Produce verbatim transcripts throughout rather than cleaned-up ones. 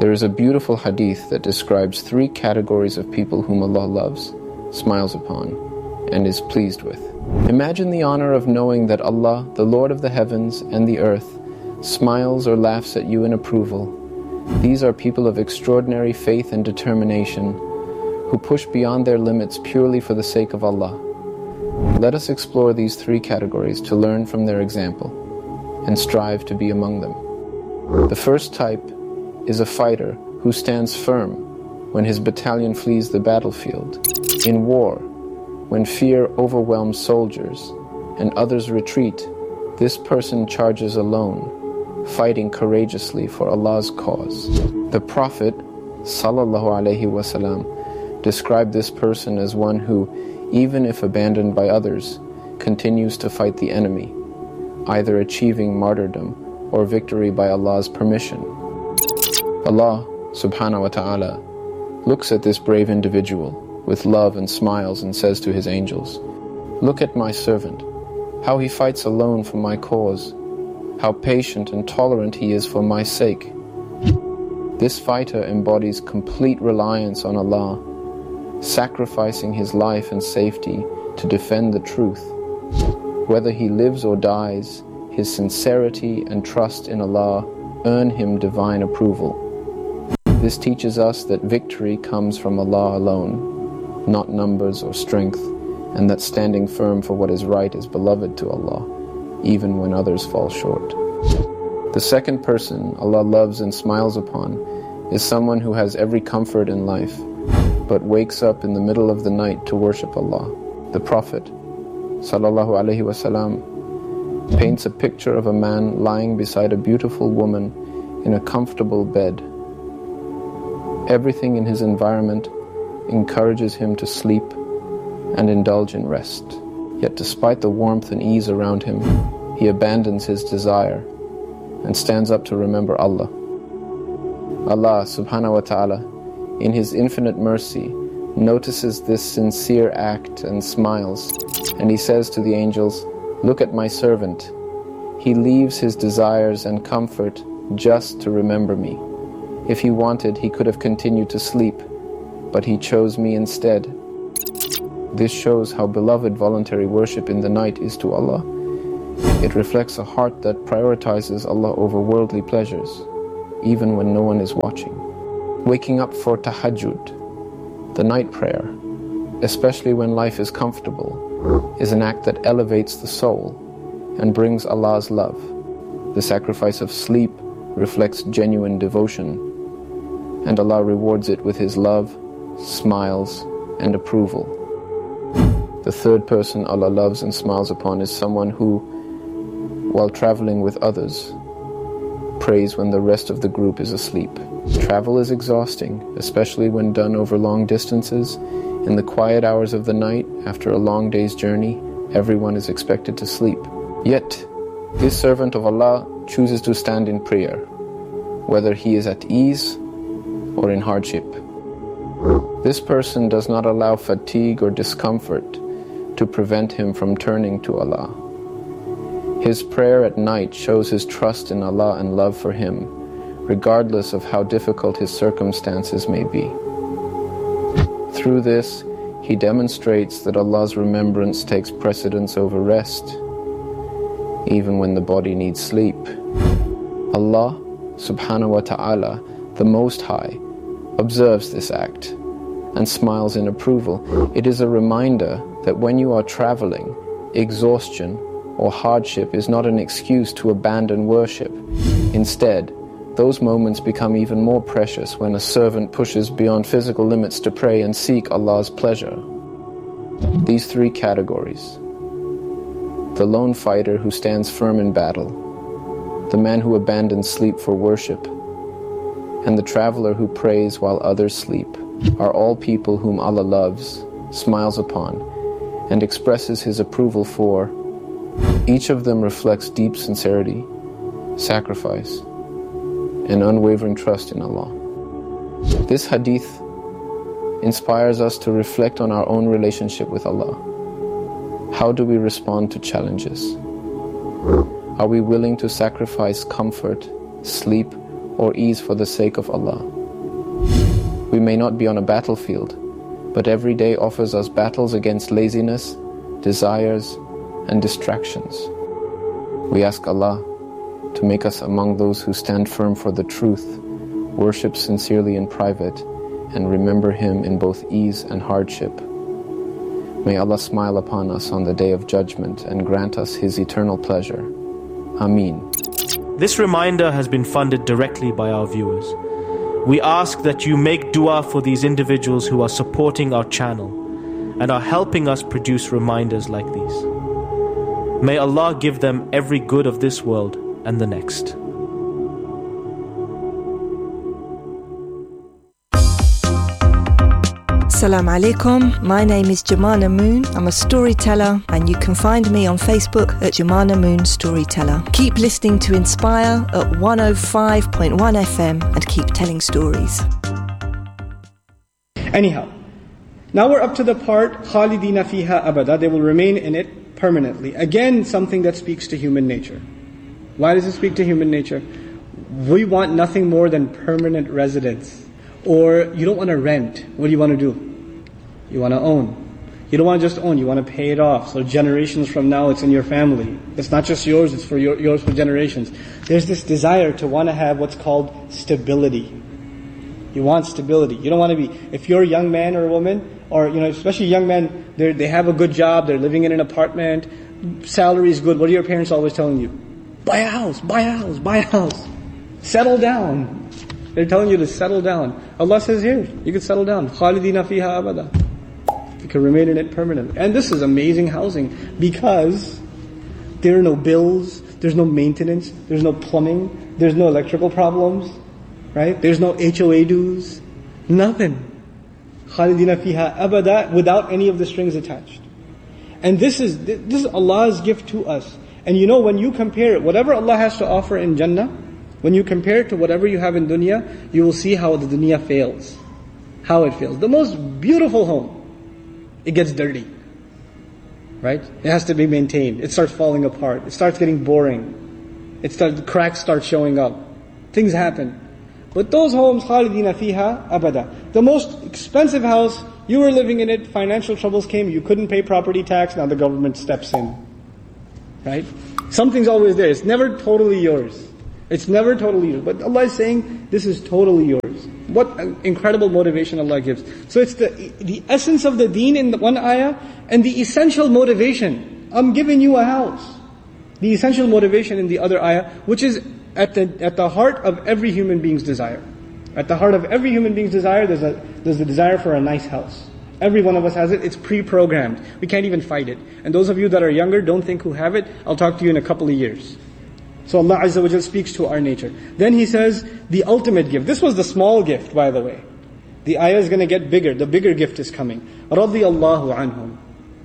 There is a beautiful hadith that describes three categories of people whom Allah loves, smiles upon, and is pleased with. Imagine the honor of knowing that Allah, the Lord of the heavens and the earth, smiles or laughs at you in approval. These are people of extraordinary faith and determination, who push beyond their limits purely for the sake of Allah. Let us explore these three categories to learn from their example, and strive to be among them. The first type is a fighter who stands firm when his battalion flees the battlefield. In war, when fear overwhelms soldiers and others retreat, this person charges alone, fighting courageously for Allah's cause. The Prophet sallallahu alaihi wasallam described this person as one who, even if abandoned by others, continues to fight the enemy, either achieving martyrdom or victory by Allah's permission. Allah subhanahu wa ta'ala looks at this brave individual with love and smiles and says to his angels, "Look at my servant, how he fights alone for my cause, how patient and tolerant he is for my sake." This fighter embodies complete reliance on Allah, sacrificing his life and safety to defend the truth. Whether he lives or dies, his sincerity and trust in Allah earn him divine approval. This teaches us that victory comes from Allah alone, not numbers or strength, and that standing firm for what is right is beloved to Allah, even when others fall short. The second person Allah loves and smiles upon is someone who has every comfort in life, but wakes up in the middle of the night to worship Allah. The Prophet sallallahu alaihi wasallam paints a picture of a man lying beside a beautiful woman in a comfortable bed. Everything in his environment encourages him to sleep and indulge in rest. Yet despite the warmth and ease around him, he abandons his desire and stands up to remember Allah. Allah subhanahu wa ta'ala, in His infinite mercy, notices this sincere act and smiles, and He says to the angels, "Look at my servant. He leaves his desires and comfort just to remember me. If he wanted, he could have continued to sleep, but he chose me instead." This shows how beloved voluntary worship in the night is to Allah. It reflects a heart that prioritizes Allah over worldly pleasures, even when no one is watching. Waking up for tahajjud, the night prayer, especially when life is comfortable, is an act that elevates the soul and brings Allah's love. The sacrifice of sleep reflects genuine devotion, and Allah rewards it with His love, smiles, and approval. The third person Allah loves and smiles upon is someone who, while traveling with others, prays when the rest of the group is asleep. Travel is exhausting, especially when done over long distances. In the quiet hours of the night, after a long day's journey, everyone is expected to sleep. Yet, this servant of Allah chooses to stand in prayer, whether he is at ease or in hardship. This person does not allow fatigue or discomfort to prevent him from turning to Allah. His prayer at night shows his trust in Allah and love for Him, regardless of how difficult his circumstances may be. Through this, he demonstrates that Allah's remembrance takes precedence over rest, even when the body needs sleep. Allah subhanahu wa ta'ala, the Most High, observes this act and smiles in approval. It is a reminder that when you are traveling, exhaustion or hardship is not an excuse to abandon worship. Instead, those moments become even more precious when a servant pushes beyond physical limits to pray and seek Allah's pleasure. These three categories: the lone fighter who stands firm in battle, the man who abandons sleep for worship, and the traveler who prays while others sleep, are all people whom Allah loves, smiles upon, and expresses His approval for. Each of them reflects deep sincerity, sacrifice, and unwavering trust in Allah. This hadith inspires us to reflect on our own relationship with Allah. How do we respond to challenges? Are we willing to sacrifice comfort, sleep, or ease for the sake of Allah. We may not be on a battlefield, but every day offers us battles against laziness, desires, and distractions. We ask Allah to make us among those who stand firm for the truth, worship sincerely in private, and remember Him in both ease and hardship. May Allah smile upon us on the Day of Judgment and grant us His eternal pleasure. Ameen. This reminder has been funded directly by our viewers. We ask that you make dua for these individuals who are supporting our channel and are helping us produce reminders like these. May Allah give them every good of this world and the next. Assalamu alaikum. My name is Jumana Moon. I'm a storyteller, and you can find me on Facebook at Jumana Moon Storyteller. Keep listening to Inspire at one oh five point one F M and keep telling stories. Anyhow, now we're up to the part Khalidina fiha abada. They will remain in it permanently. Again, something that speaks to human nature. Why does it speak to human nature? We want nothing more than permanent residence. Or you don't want to rent. What do you want to do? You want to own. You don't want to just own, you want to pay it off. So generations from now, it's in your family. It's not just yours, it's for your, yours for generations. There's this desire to want to have what's called stability. You want stability. You don't want to be, if you're a young man or a woman, or you know, especially young men, they they have a good job, they're living in an apartment, salary is good. What are your parents always telling you? Buy a house, buy a house, buy a house. Settle down. They're telling you to settle down. Allah says here, you can settle down. Khalidina fiha abada. You can remain in it permanently. And this is amazing housing because there are no bills, there's no maintenance, there's no plumbing, there's no electrical problems, right? There's no H O A dues, nothing. Khalidina fiha abada, without any of the strings attached. And this is this is Allah's gift to us. And you know, when you compare it, whatever Allah has to offer in Jannah, when you compare it to whatever you have in dunya, you will see how the dunya fails. How it fails. The most beautiful home, it gets dirty. Right? It has to be maintained. It starts falling apart. It starts getting boring. It starts, the cracks start showing up. Things happen. But those homes, khalidina fiha abada. The most expensive house, you were living in it, financial troubles came, you couldn't pay property tax, now the government steps in. Right? Something's always there. It's never totally yours. It's never totally yours. But Allah is saying, this is totally yours. What incredible motivation Allah gives. So it's the the essence of the deen in the one ayah, and the essential motivation. I'm giving you a house. The essential motivation in the other ayah, which is at the at the heart of every human being's desire. At the heart of every human being's desire, there's a there's a desire for a nice house. Every one of us has it. It's pre-programmed. We can't even fight it. And those of you that are younger, don't think who have it. I'll talk to you in a couple of years. So Allah Azza wa Jal speaks to our nature. Then He says, the ultimate gift. This was the small gift, by the way. The ayah is going to get bigger. The bigger gift is coming. رَضِيَ اللَّهُ عَنْهُمْ.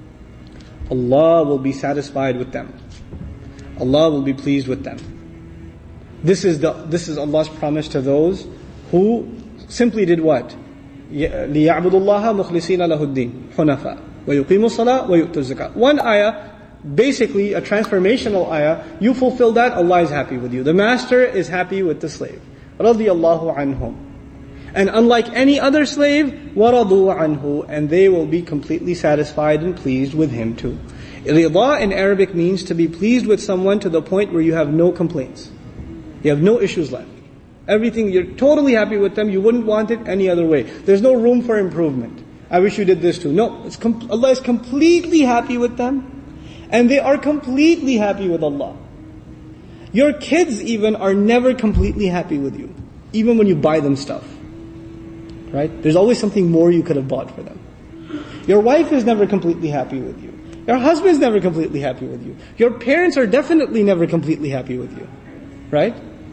Allah will be satisfied with them. Allah will be pleased with them. This is the this is Allah's promise to those who simply did what? لِيَعْبُدُ اللَّهَ مُخْلِصِينَ لَهُ الدِّينَ حُنَفَاءَ وَيُقِيمُوا الصَّلَاةَ وَيُؤْتُوا الزَّكَاةَ. One ayah, basically a transformational ayah, you fulfill that, Allah is happy with you. The master is happy with the slave. رَضِيَ اللَّهُ عَنْهُمْ. And unlike any other slave, وَرَضُوا عَنْهُ, and they will be completely satisfied and pleased with him too. Rida in Arabic means to be pleased with someone to the point where you have no complaints. You have no issues left. Everything, you're totally happy with them, you wouldn't want it any other way. There's no room for improvement. I wish you did this too. No, it's com- Allah is completely happy with them. And they are completely happy with Allah. Your kids even are never completely happy with you. Even when you buy them stuff. Right? There's always something more you could have bought for them. Your wife is never completely happy with you. Your husband is never completely happy with you. Your parents are definitely never completely happy with you. Right?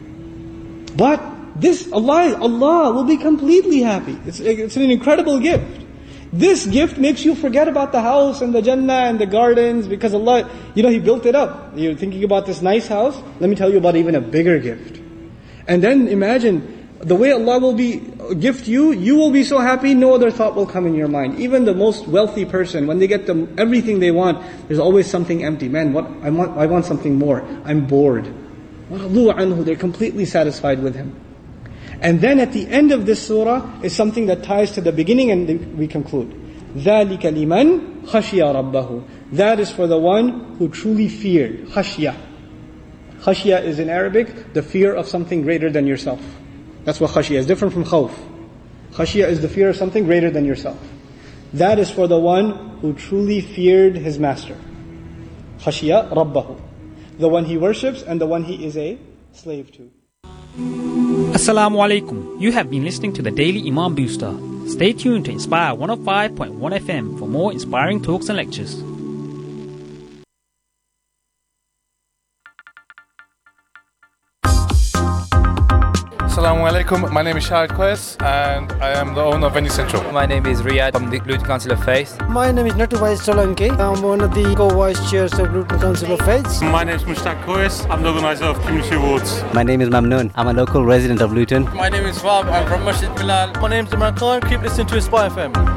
But this, Allah, Allah will be completely happy. It's, it's an incredible gift. This gift makes you forget about the house and the Jannah and the gardens, because Allah, you know, He built it up. You're thinking about this nice house. Let me tell you about even a bigger gift. And then imagine the way Allah will be gift you. You will be so happy, no other thought will come in your mind. Even the most wealthy person, when they get the, everything they want, there's always something empty. Man, what I want, I want something more. I'm bored. They're completely satisfied with Him. And then at the end of this surah is something that ties to the beginning, and we conclude. ذَلِكَ لِمَنْ خَشِيَ رَبَّهُ. That is for the one who truly feared. Khashya. Khashya is in Arabic the fear of something greater than yourself. That's what khashya is, different from khawf. Khashya is the fear of something greater than yourself. That is for the one who truly feared his master. Khashya rabbahu. The one he worships and the one he is a slave to. Assalamu alaikum. You have been listening to the Daily Imam Booster. Stay tuned to Inspire one oh five point one F M for more inspiring talks and lectures. Assalamu alaikum. My name is Shahid Quest and I am the owner of Venue Central. My name is Riyad from the Luton Council of Faith. My name is Natuvai Solanki. I'm one of the co-vice chairs of Luton Council of Faith. My name is Mushtaq Kois. I'm the organizer of Community Awards. My name is Mamnoon. I'm a local resident of Luton. My name is Fab. I'm from Masjid Bilal. My name is Imran Khan. Keep listening to Inspire F M.